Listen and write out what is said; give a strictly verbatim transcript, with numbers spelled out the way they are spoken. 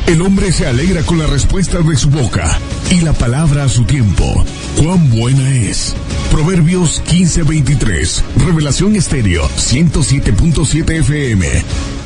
El hombre se alegra con la respuesta de su boca y la palabra a su tiempo. ¡Cuán buena es! Proverbios quince veintitrés. Revelación Estéreo ciento siete punto siete F M.